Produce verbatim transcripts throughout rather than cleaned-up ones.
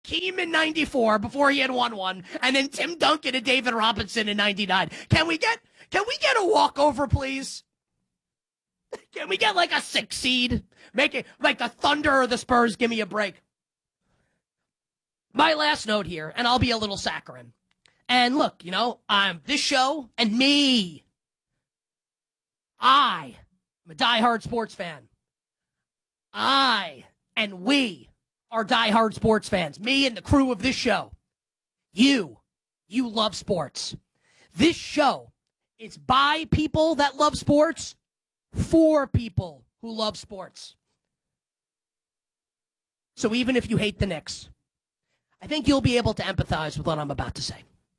Keem in ninety-four before he had won one, and then Tim Duncan and David Robinson in ninety-nine. Can we get can we get a walkover, please? Can we get like a six seed? Make it like the Thunder or the Spurs. Give me a break. My last note here, and I'll be a little saccharine. And look, you know, I'm this show and me. I am a diehard sports fan. I and we are diehard sports fans. Me and the crew of this show. You, you love sports. This show is by people that love sports for people who love sports. So even if you hate the Knicks, I think you'll be able to empathize with what I'm about to say.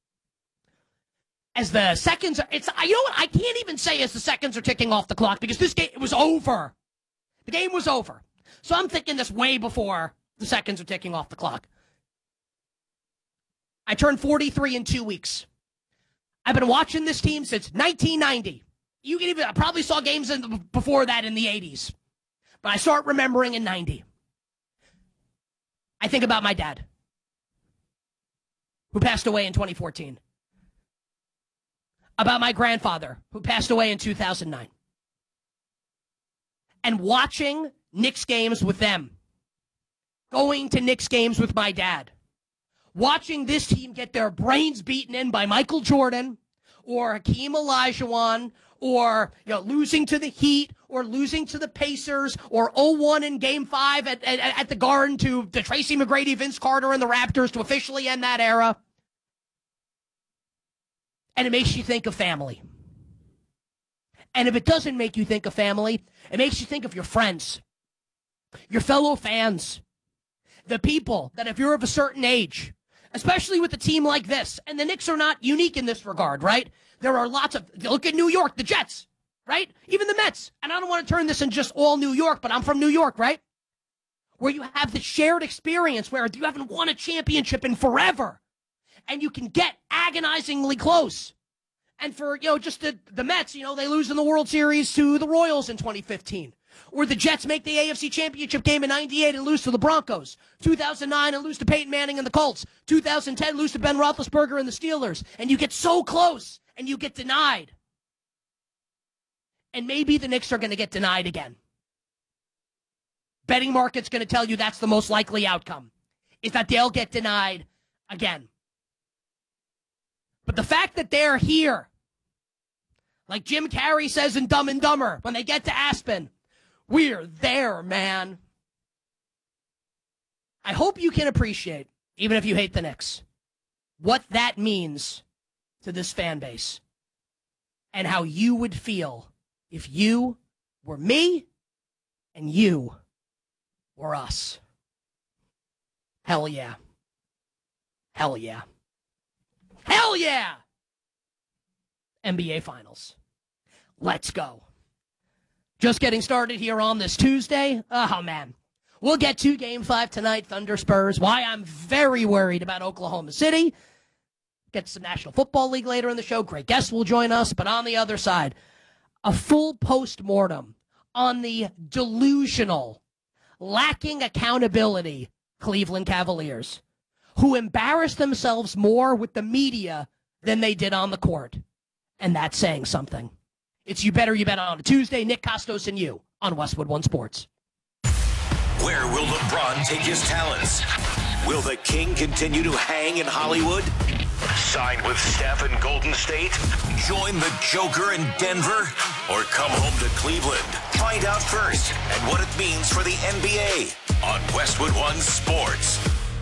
As the seconds are, it's, you know what, I can't even say as the seconds are ticking off the clock because this game, it was over. The game was over. So I'm thinking this way before the seconds are ticking off the clock. I turned forty-three in two weeks. I've been watching this team since nineteen ninety. You can even, I probably saw games in the, before that in the eighties. But I start remembering in ninety. I think about my dad, who passed away in twenty fourteen. About my grandfather, who passed away in two thousand nine. And watching Knicks games with them. Going to Knicks games with my dad. Watching this team get their brains beaten in by Michael Jordan or Hakeem Olajuwon or, you know, losing to the Heat or losing to the Pacers or oh one in Game five at, at, at the Garden to the Tracy McGrady, Vince Carter, and the Raptors to officially end that era. And it makes you think of family. And if it doesn't make you think of family, it makes you think of your friends, your fellow fans, the people that if you're of a certain age, especially with a team like this, and the Knicks are not unique in this regard, right? There are lots of, look at New York, the Jets, right? Even the Mets. And I don't want to turn this in just all New York, but I'm from New York, right? Where you have the shared experience where you haven't won a championship in forever. And you can get agonizingly close. And for, you know, just the, the Mets, you know, they lose in the World Series to the Royals in twenty fifteen. Or the Jets make the A F C Championship game in ninety-eight and lose to the Broncos. two thousand nine and lose to Peyton Manning and the Colts. two thousand ten lose to Ben Roethlisberger and the Steelers. And you get so close and you get denied. And maybe the Knicks are going to get denied again. Betting market's going to tell you that's the most likely outcome, is that they'll get denied again. But the fact that they're here, like Jim Carrey says in Dumb and Dumber, when they get to Aspen, we're there, man. I hope you can appreciate, even if you hate the Knicks, what that means to this fan base and how you would feel if you were me and you were us. Hell yeah. Hell yeah. Hell yeah! N B A Finals. Let's go. Just getting started here on this Tuesday. Oh, man. We'll get to Game five tonight, Thunder Spurs. Why I'm very worried about Oklahoma City. Get to some National Football League later in the show. Great guests will join us. But on the other side, a full post-mortem on the delusional, lacking accountability Cleveland Cavaliers, who embarrassed themselves more with the media than they did on the court. And that's saying something. It's You Better You Bet on a Tuesday. Nick Costos and you on Westwood One Sports. Where will LeBron take his talents? Will the King continue to hang in Hollywood? Sign with Steph in Golden State? Join the Joker in Denver? Or come home to Cleveland? Find out first and what it means for the N B A on Westwood One Sports.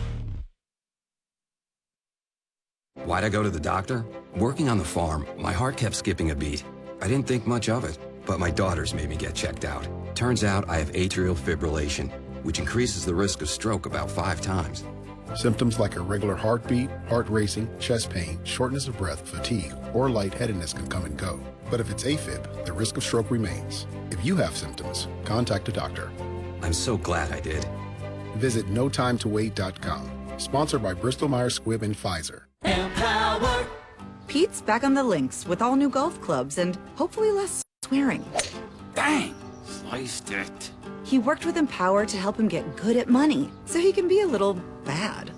Why'd I go to the doctor? Working on the farm, my heart kept skipping a beat. I didn't think much of it, but my daughters made me get checked out. Turns out I have atrial fibrillation, which increases the risk of stroke about five times. Symptoms like irregular heartbeat, heart racing, chest pain, shortness of breath, fatigue, or lightheadedness can come and go. But if it's AFib, the risk of stroke remains. If you have symptoms, contact a doctor. I'm so glad I did. Visit no time to wait dot com. Sponsored by Bristol Myers Squibb and Pfizer. Empower. Pete's back on the links with all new golf clubs and hopefully less swearing. Bang! Sliced it. He worked with Empower to help him get good at money so he can be a little bad.